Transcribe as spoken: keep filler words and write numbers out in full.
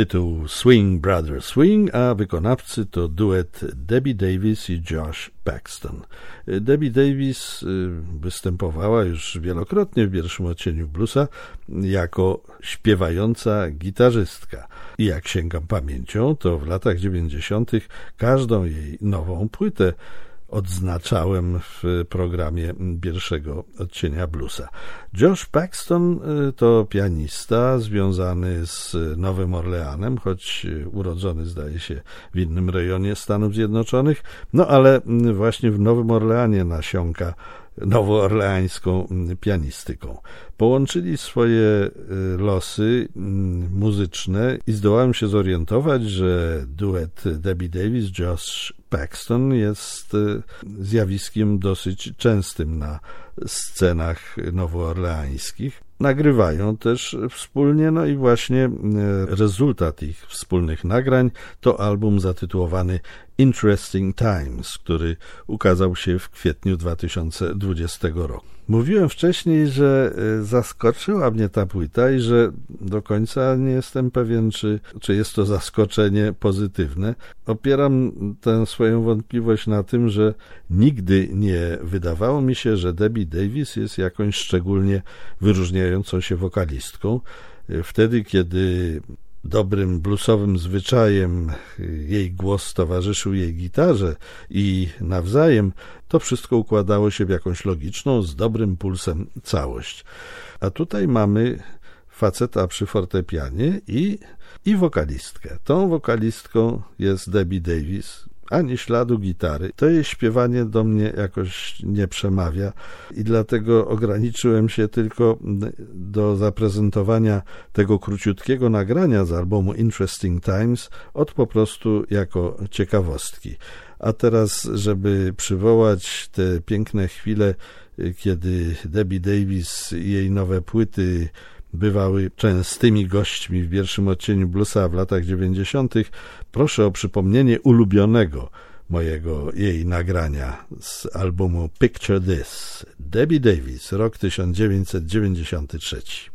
tytuł Swing Brother Swing, a wykonawcy to duet Debbie Davis i Josh Paxton. Debbie Davis występowała już wielokrotnie w pierwszym odcieniu bluesa jako śpiewająca gitarzystka. I jak sięgam pamięcią, to w latach dziewięćdziesiątych każdą jej nową płytę odznaczałem w programie pierwszego odcienia bluesa. Josh Paxton to pianista związany z Nowym Orleanem, choć urodzony zdaje się w innym rejonie Stanów Zjednoczonych, no ale właśnie w Nowym Orleanie nasiąka nowoorleańską pianistyką. Połączyli swoje losy muzyczne i zdołałem się zorientować, że duet Debbie Davis, Josh Paxton jest zjawiskiem dosyć częstym na scenach nowoorleańskich. Nagrywają też wspólnie, no i właśnie rezultat ich wspólnych nagrań to album zatytułowany Interesting Times, który ukazał się w kwietniu dwa tysiące dwudziestego roku. Mówiłem wcześniej, że zaskoczyła mnie ta płyta i że do końca nie jestem pewien, czy, czy jest to zaskoczenie pozytywne. Opieram tę swoją wątpliwość na tym, że nigdy nie wydawało mi się, że Debbie Davis jest jakąś szczególnie wyróżniającą się wokalistką. Wtedy, kiedy dobrym bluesowym zwyczajem jej głos towarzyszył jej gitarze i nawzajem, to wszystko układało się w jakąś logiczną, z dobrym pulsem całość. A tutaj mamy faceta przy fortepianie i, i wokalistkę. Tą wokalistką jest Debbie Davis. Ani śladu gitary. To jej śpiewanie do mnie jakoś nie przemawia i dlatego ograniczyłem się tylko do zaprezentowania tego króciutkiego nagrania z albumu Interesting Times od po prostu jako ciekawostki. A teraz, żeby przywołać te piękne chwile, kiedy Debbie Davis i jej nowe płyty bywały częstymi gośćmi w pierwszym odcieniu bluesa w latach dziewięćdziesiątych, proszę o przypomnienie ulubionego mojego jej nagrania z albumu Picture This. Debbie Davis, rok tysiąc dziewięćset dziewięćdziesiąty trzeci.